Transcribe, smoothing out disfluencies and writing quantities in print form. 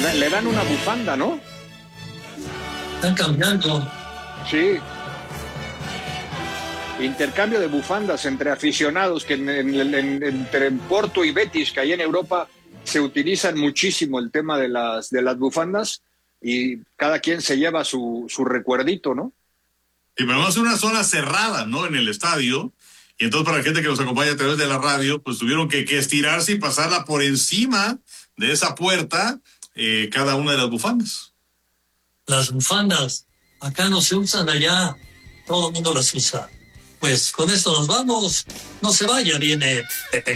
le dan una bufanda, ¿no? Están cambiando. Sí. Intercambio de bufandas entre aficionados que entre Porto y Betis, que ahí en Europa se utilizan muchísimo el tema de las bufandas y cada quien se lleva su recuerdito, ¿no? Y pero vamos a una zona cerrada, ¿no? En el estadio. Y entonces para la gente que nos acompaña a través de la radio, pues tuvieron que estirarse y pasarla por encima de esa puerta cada una de las bufandas. Las bufandas acá no se usan, allá todo el mundo las usa. Pues con esto nos vamos. No se vaya, viene Pepe